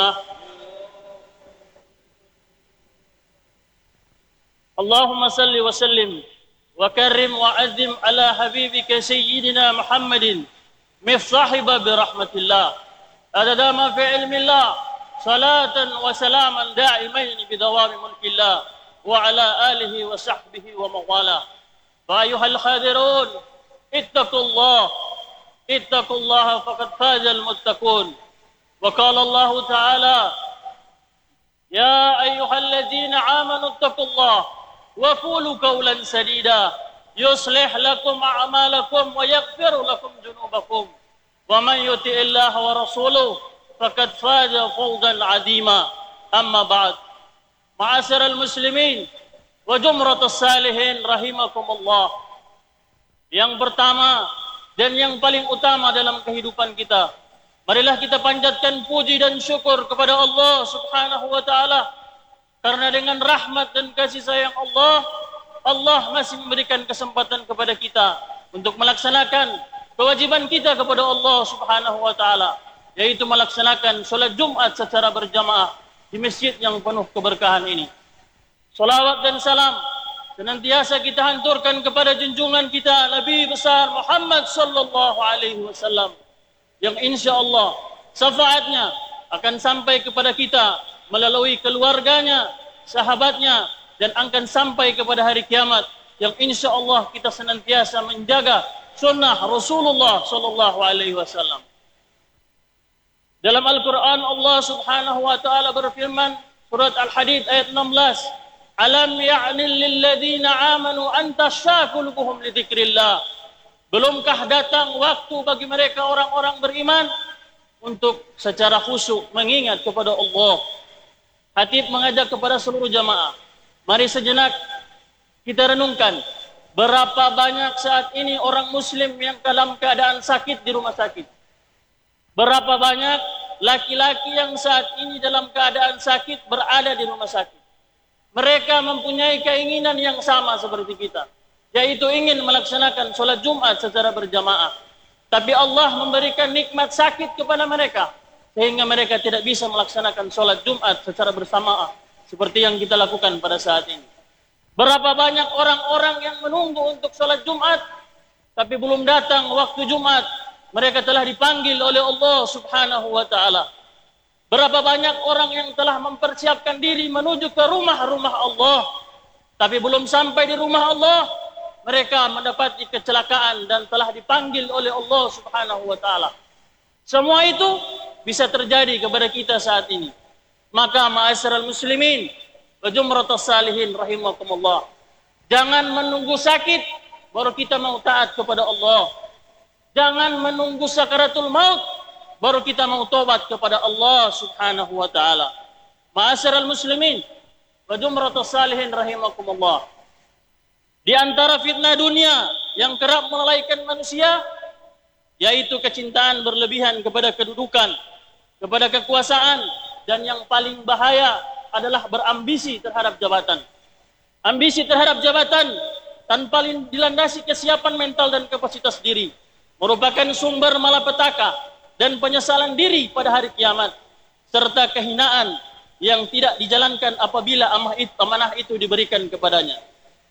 الله. اللهم صل وسلم وكرم وعظم على حبيبك سيدنا محمد مفتاح باب رحمة الله عدد ما في علم الله صلاة وسلاما دائمين بدوام ملك الله وعلى آله وصحبه ومن والاه. فأيها الحاضرون اتقوا الله فقد فاز المتقون. وقال الله تعالى: يا أيها الذين آمنوا اتقوا الله وقولوا قولا سديدا يصلح لكم أعمالكم ويغفر لكم ذنوبكم ومن يطع الله ورسوله فقد فاز فوزا عظيما. أما بعد، معاشر المسlimin wa jumratus salihin rahimakumullah. Yang pertama dan yang paling utama dalam kehidupan kita, marilah kita panjatkan puji dan syukur kepada Allah Subhanahu wa taala, karena dengan rahmat dan kasih sayang Allah masih memberikan kesempatan kepada kita untuk melaksanakan kewajiban kita kepada Allah Subhanahu wa taala, yaitu melaksanakan salat Jumat secara berjamaah di masjid yang penuh keberkahan ini. Salawat dan salam senantiasa kita hanturkan kepada junjungan kita Nabi besar Muhammad sallallahu alaihi wasallam, yang insyaallah syafaatnya akan sampai kepada kita melalui keluarganya, sahabatnya, dan akan sampai kepada hari kiamat, yang insyaallah kita senantiasa menjaga sunnah Rasulullah sallallahu alaihi wasallam. Dalam Al-Quran Allah Subhanahu wa taala berfirman, surat Al-Hadid ayat 16, alam ya'nil lilladzina amanu an tashqa qulubuhum li dzikrillah. Belumkah datang waktu bagi mereka orang-orang beriman untuk secara khusyuk mengingat kepada Allah. Khatib mengajak kepada seluruh jamaah, mari sejenak kita renungkan berapa banyak saat ini orang muslim yang dalam keadaan sakit di rumah sakit. Berapa banyak laki-laki yang saat ini dalam keadaan sakit berada di rumah sakit. Mereka mempunyai keinginan yang sama seperti kita, yaitu ingin melaksanakan sholat Jumat secara berjamaah. Tapi Allah memberikan nikmat sakit kepada mereka, sehingga mereka tidak bisa melaksanakan sholat Jumat secara bersamaan seperti yang kita lakukan pada saat ini. Berapa banyak orang-orang yang menunggu untuk sholat Jumat, tapi belum datang waktu Jumat, mereka telah dipanggil oleh Allah Subhanahu wa ta'ala. Berapa banyak orang yang telah mempersiapkan diri menuju ke rumah-rumah Allah, tapi belum sampai di rumah Allah, mereka mendapati kecelakaan dan telah dipanggil oleh Allah Subhanahu wa ta'ala. Semua itu bisa terjadi kepada kita saat ini. Maka ma'asyiral muslimin wa jumratus salihin rahimakumullah, jangan menunggu sakit baru kita mau taat kepada Allah. Jangan menunggu sakaratul maut baru kita mau tobat kepada Allah Subhanahu wa taala. Ma'asyiral muslimin wa jumratus salihin rahimakumullah, di antara fitnah dunia yang kerap melalaikan manusia, yaitu kecintaan berlebihan kepada kedudukan, kepada kekuasaan, dan yang paling bahaya adalah berambisi terhadap jabatan. Ambisi terhadap jabatan tanpa dilandasi kesiapan mental dan kapasitas diri merupakan sumber malapetaka dan penyesalan diri pada hari kiamat, serta kehinaan yang tidak dijalankan apabila amanah itu diberikan kepadanya.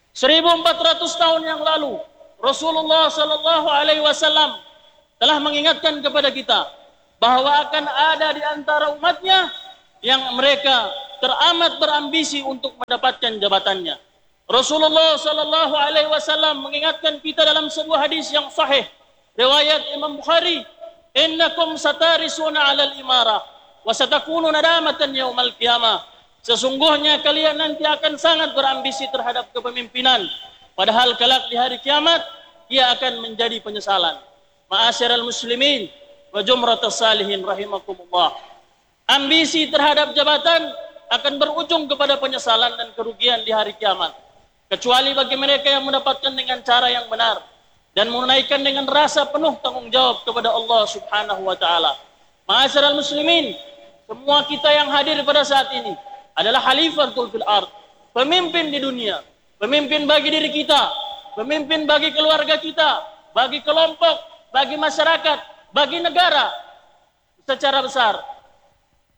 1400 tahun yang lalu Rasulullah sallallahu alaihi wasallam telah mengingatkan kepada kita bahwa akan ada di antara umatnya yang mereka teramat berambisi untuk mendapatkan jabatannya. Rasulullah sallallahu alaihi wasallam mengingatkan kita dalam sebuah hadis yang sahih riwayat Imam Bukhari, innakum satarisuna 'alal imarah wa satakunu nadamatan yaumal qiyamah. Sesungguhnya kalian nanti akan sangat berambisi terhadap kepemimpinan, padahal kelak di hari kiamat ia akan menjadi penyesalan. Ma'asyiral muslimin wa jumratus salihin rahimakumullah, ambisi terhadap jabatan akan berujung kepada penyesalan dan kerugian di hari kiamat, kecuali bagi mereka yang mendapatkan dengan cara yang benar dan menunaikan dengan rasa penuh tanggung jawab kepada Allah Subhanahu wa taala. Ma'asyiral muslimin, semua kita yang hadir pada saat ini adalah khalifatul fil ard, pemimpin di dunia, pemimpin bagi diri kita, pemimpin bagi keluarga kita, bagi kelompok, bagi masyarakat, bagi negara secara besar.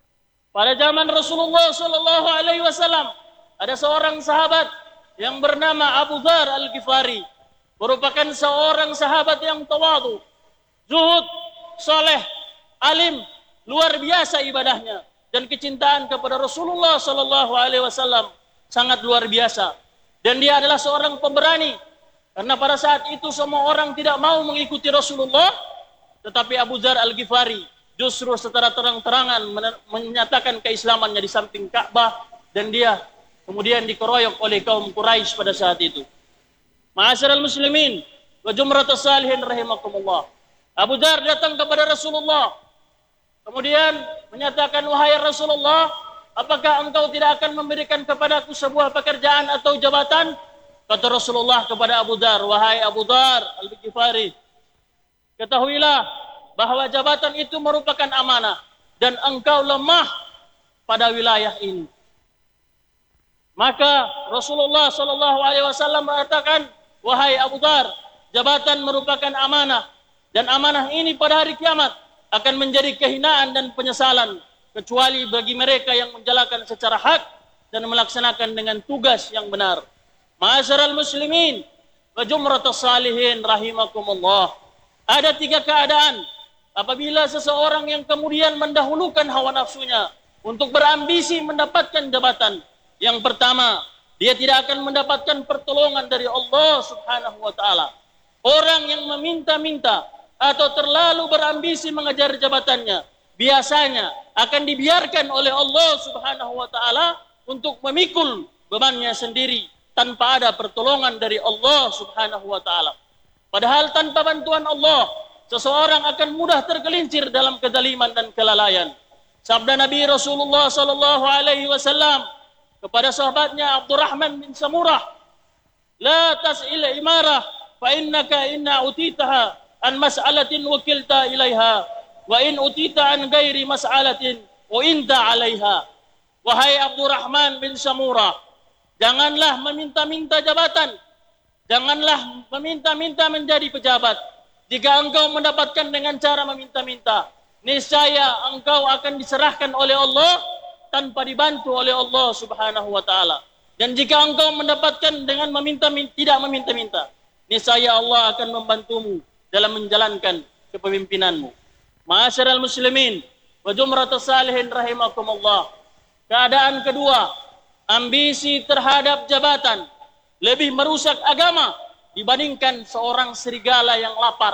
Pada zaman Rasulullah sallallahu alaihi wasallam ada seorang sahabat yang bernama Abu Dzar Al-Ghifari, merupakan seorang sahabat yang tawadu, zuhud, soleh, alim, luar biasa ibadahnya, dan kecintaan kepada Rasulullah sallallahu alaihi wasallam sangat luar biasa. Dan dia adalah seorang pemberani, karena pada saat itu semua orang tidak mau mengikuti Rasulullah, tetapi Abu Dzar Al-Ghifari justru secara terang-terangan menyatakan keislamannya di samping Ka'bah, dan dia kemudian dikeroyok oleh kaum Quraisy pada saat itu. Ma'asyiral muslimin wa jumratus salihin rahimakumullah. Abu Dzar datang kepada Rasulullah, kemudian menyatakan, wahai Rasulullah, apakah engkau tidak akan memberikan kepadaku sebuah pekerjaan atau jabatan? Kata Rasulullah kepada Abu Dzar, wahai Abu Dzar Al-Ghifari, ketahuilah bahwa jabatan itu merupakan amanah dan engkau lemah pada wilayah ini. Maka Rasulullah sallallahu alaihi wasallam mengatakan, wahai Abu Dzar, jabatan merupakan amanah, dan amanah ini pada hari kiamat akan menjadi kehinaan dan penyesalan kecuali bagi mereka yang menjalankan secara hak dan melaksanakan dengan tugas yang benar. Ma'asyiral muslimin wa jumratus salihin rahimakumullah. Ada 3 keadaan apabila seseorang yang kemudian mendahulukan hawa nafsunya untuk berambisi mendapatkan jabatan. Yang pertama, dia tidak akan mendapatkan pertolongan dari Allah Subhanahu wa taala. Orang yang meminta-minta atau terlalu berambisi mengejar jabatannya, biasanya akan dibiarkan oleh Allah Subhanahu wa taala untuk memikul bebannya sendiri tanpa ada pertolongan dari Allah Subhanahu wa taala. Padahal tanpa bantuan Allah, seseorang akan mudah tergelincir dalam kezaliman dan kelalaian. Sabda Nabi Rasulullah sallallahu alaihi wasallam kepada sahabatnya Abdurrahman bin Samurah, "La tas'il imarah fa innaka inna utitaha an mas'alatin wakilta ilaiha wa in utita an ghairi mas'alatin wa inta 'alaiha." Wahai Abdurrahman bin Samurah, janganlah meminta-minta jabatan, janganlah meminta-minta menjadi pejabat. Jika engkau mendapatkan dengan cara meminta-minta, niscaya engkau akan diserahkan oleh Allah tanpa dibantu oleh Allah Subhanahu wa taala. Dan jika engkau mendapatkan dengan tidak meminta-minta, niscaya Allah akan membantumu dalam menjalankan kepemimpinanmu. Ma'asyiral muslimin wa jumratus salihin rahimakumullah. Keadaan kedua, ambisi terhadap jabatan lebih merusak agama dibandingkan seorang serigala yang lapar.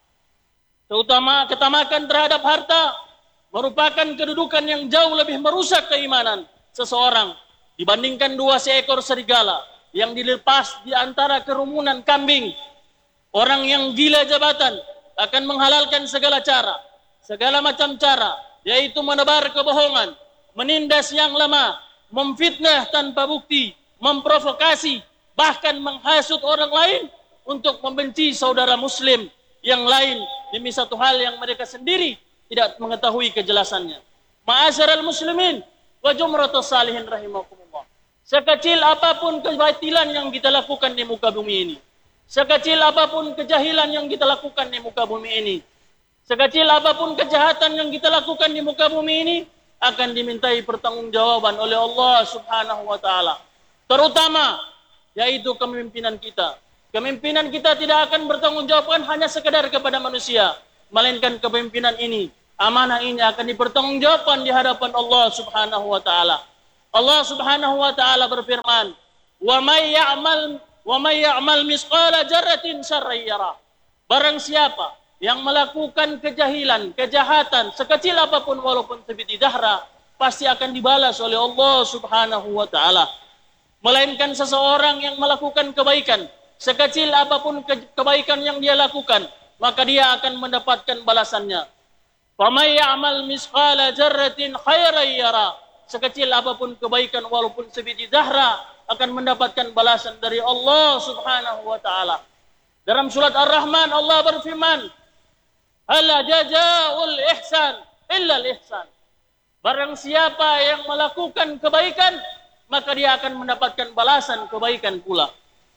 Terutama ketamakan terhadap harta merupakan kedudukan yang jauh lebih merusak keimanan seseorang dibandingkan 2 seekor serigala yang dilepas di antara kerumunan kambing. Orang yang gila jabatan akan menghalalkan segala cara, segala macam cara, yaitu menebar kebohongan, menindas yang lemah, memfitnah tanpa bukti, memprovokasi, bahkan menghasut orang lain untuk membenci saudara muslim yang lain demi satu hal yang mereka sendiri tidak mengetahui kejelasannya. Ma'asyiral muslimin wa jumratus salihin rahimakumullah. Sekecil apapun kebatilan yang kita lakukan di muka bumi ini, sekecil apapun kejahilan yang kita lakukan di muka bumi ini, sekecil apapun kejahatan yang kita lakukan di muka bumi ini, akan dimintai pertanggungjawaban oleh Allah Subhanahu wa taala. Terutama yaitu kepemimpinan kita. Kepemimpinan kita tidak akan bertanggungjawabkan hanya sekedar kepada manusia, melainkan kepemimpinan ini, amanah ini akan dipertanggungjawabkan di hadapan Allah Subhanahu wa taala. Allah Subhanahu wa taala berfirman, "Wa may ya'mal misqala dzarratin syarran yarah." Barang siapa yang melakukan kejahilan, kejahatan sekecil apapun walaupun sebiji dahra, pasti akan dibalas oleh Allah Subhanahu wa taala. Melainkan seseorang yang melakukan kebaikan, sekecil apapun kebaikan yang dia lakukan, maka dia akan mendapatkan balasannya. Faman ya'mal misqala dzarratin khairan yara. Sekecil apapun kebaikan walaupun sebiji dahra akan mendapatkan balasan dari Allah Subhanahu wa taala. Dalam surat Ar-Rahman Allah berfirman, "Hal jazaa'ul ihsan illa al-ihsan." Barang siapa yang melakukan kebaikan, maka dia akan mendapatkan balasan kebaikan pula.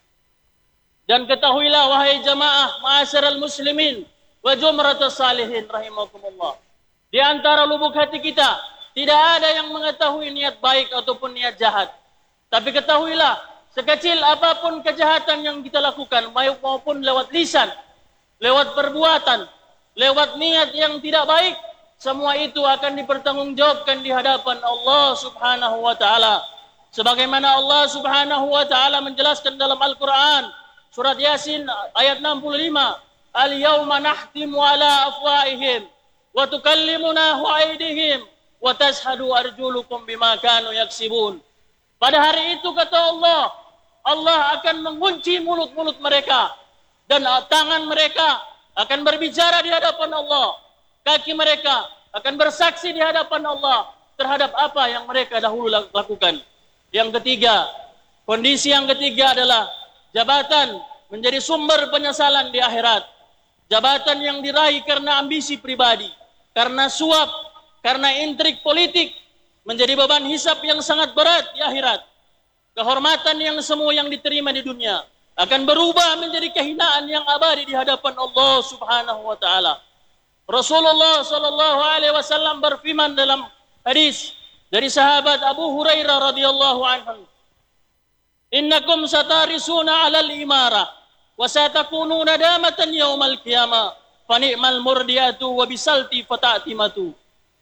Dan ketahuilah wahai jamaah ma'asyiral muslimin wa jumratus salihin rahimakumullah, di antara lubuk hati kita tidak ada yang mengetahui niat baik ataupun niat jahat. Tapi ketahuilah, sekecil apapun kejahatan yang kita lakukan, maupun lewat lisan, lewat perbuatan, lewat niat yang tidak baik, semua itu akan dipertanggungjawabkan di hadapan Allah Subhanahu wa taala. Sebagaimana Allah Subhanahu wa taala menjelaskan dalam Al-Qur'an, surat Yasin ayat 65, "Al-yauma nahtimu ala afwahihim wa tukallimuna aydihim wa tashhadu arjulukum bima kanu yaksibun." Pada hari itu kata Allah, Allah akan mengunci mulut-mulut mereka dan tangan mereka akan berbicara di hadapan Allah. Kaki mereka akan bersaksi di hadapan Allah terhadap apa yang mereka dahulu lakukan. Yang ketiga, kondisi yang ketiga adalah jabatan menjadi sumber penyesalan di akhirat. Jabatan yang diraih karena ambisi pribadi, karena suap, karena intrik politik, menjadi beban hisab yang sangat berat di akhirat. Kehormatan yang semua yang diterima di dunia akan berubah menjadi kehinaan yang abadi di hadapan Allah Subhanahu wa taala. Rasulullah sallallahu alaihi wasallam berfirman dalam hadis dari sahabat Abu Hurairah radhiyallahu anhu, "Innakum satarisuna 'alal imarah wa satakununa damatan yaumal qiyamah, fa ni'mal murdiyatu wa bisalti fata'timatu."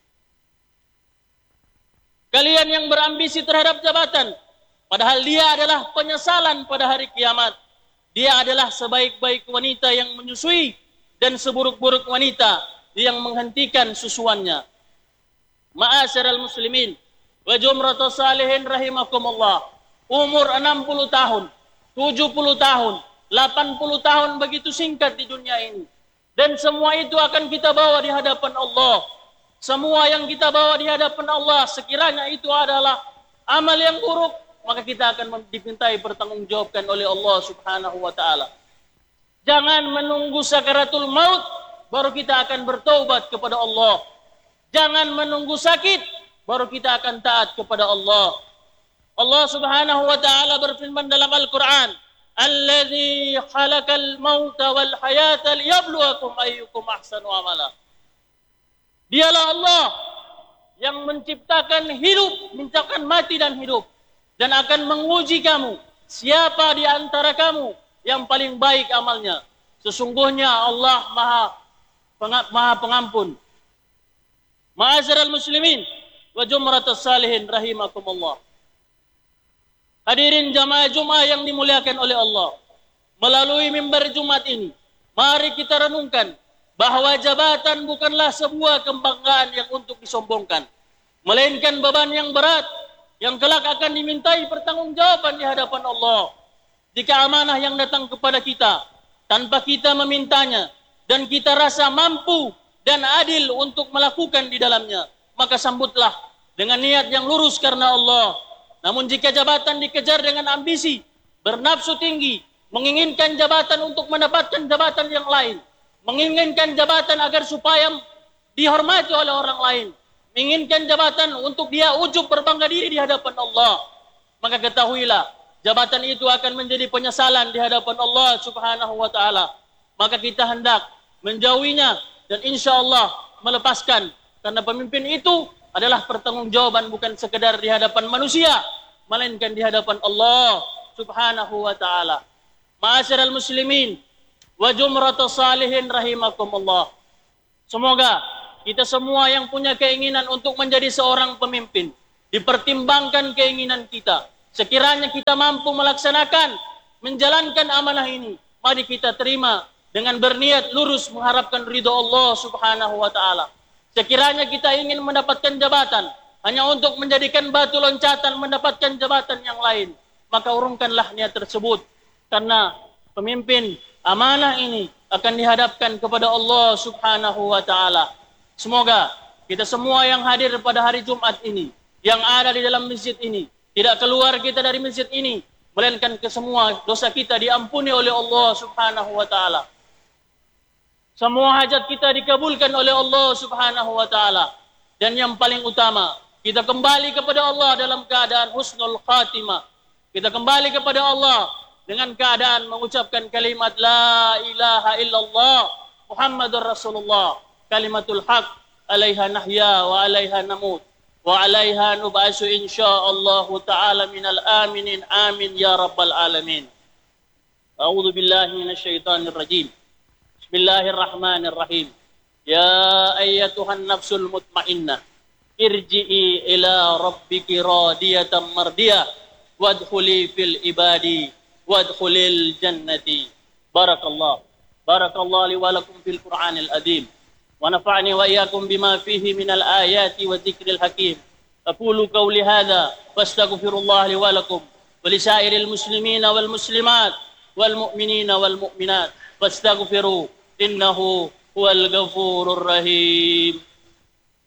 Kalian yang berambisi terhadap jabatan, padahal dia adalah penyesalan pada hari kiamat. Dia adalah sebaik-baik wanita yang menyusui dan seburuk-buruk wanita yang menghentikan susuannya. Ma'asyiral muslimin wa jumratus salihin rahimakumullah. Umur 60 tahun, 70 tahun, 80 tahun begitu singkat di dunia ini. Dan semua itu akan kita bawa di hadapan Allah. Semua yang kita bawa di hadapan Allah, sekiranya itu adalah amal yang buruk, maka kita akan dimintai pertanggungjawabkan oleh Allah Subhanahu wa taala. Jangan menunggu sakaratul maut baru kita akan bertaubat kepada Allah. Jangan menunggu sakit baru kita akan taat kepada Allah. Allah Subhanahu wa taala berfirman dalam Al-Qur'an, "Allazi khalaqal mauta wal hayata liyabluwakum ayyukum ahsanu amala." Dialah Allah yang menciptakan hidup, menciptakan mati dan hidup, dan akan menguji kamu, siapa di antara kamu yang paling baik amalnya. Sesungguhnya Allah Maha Pengampun. Ma'asyiral muslimin wa jumratus salihin rahimakumullah. Hadirin jamaah Jumat yang dimuliakan oleh Allah, melalui mimbar Jumat ini, mari kita renungkan bahwa jabatan bukanlah sebuah kebanggaan yang untuk disombongkan, melainkan beban yang berat yang kelak akan dimintai pertanggungjawaban di hadapan Allah. Jika amanah yang datang kepada kita tanpa kita memintanya dan kita rasa mampu dan adil untuk melakukan di dalamnya, maka sambutlah dengan niat yang lurus karena Allah. Namun jika jabatan dikejar dengan ambisi, bernafsu tinggi, menginginkan jabatan untuk mendapatkan jabatan yang lain, menginginkan jabatan agar supaya dihormati oleh orang lain, menginginkan jabatan untuk dia ujub berbangga diri di hadapan Allah, maka ketahuilah jabatan itu akan menjadi penyesalan di hadapan Allah Subhanahu wa taala. Maka kita hendak menjauhinya dan insya Allah melepaskan, karena pemimpin itu adalah pertanggungjawaban bukan sekedar di hadapan manusia, melainkan di hadapan Allah Subhanahu wa taala. Ma'asyiral muslimin wa jumratus salihin rahimakumullah. Semoga kita semua yang punya keinginan untuk menjadi seorang pemimpin, dipertimbangkan keinginan kita. Sekiranya kita mampu melaksanakan, menjalankan amanah ini, mari kita terima dengan berniat lurus mengharapkan ridha Allah Subhanahu wa taala. Sekiranya kita ingin mendapatkan jabatan hanya untuk menjadikan batu loncatan mendapatkan jabatan yang lain, maka urungkanlah niat tersebut, karena pemimpin amanah ini akan dihadapkan kepada Allah Subhanahu wa taala. Semoga kita semua yang hadir pada hari Jumat ini, yang ada di dalam masjid ini, tidak keluar kita dari masjid ini, melainkan ke semua dosa kita diampuni oleh Allah Subhanahu wa taala. Semua hajat kita dikabulkan oleh Allah Subhanahu wa taala. Dan yang paling utama, kita kembali kepada Allah dalam keadaan husnul khatimah. Kita kembali kepada Allah dengan keadaan mengucapkan kalimat la ilaha illallah Muhammadur Rasulullah, kalimatul haq, alaiha nahya wa alaiha namut, وعليها نبعث إن شاء الله تعالى من الآمنين آمين يا رب العالمين. أعوذ بالله من الشيطان الرجيم. بسم الله الرحمن الرحيم. يا أيتها النفس المطمئنة ارجئي إلى ربك راضية مرضية وادخلي في العباد وادخلي الجنة. بارك الله لي ولكم في القرآن العظيم ونفعني وإياكم بما فيه من الآيات والذكر الحكيم. أقول قولي هذا واستغفر الله لي ولكم ولسائر المسلمين والمسلمات والمؤمنين والمؤمنات فاستغفروا إنه هو الغفور الرحيم.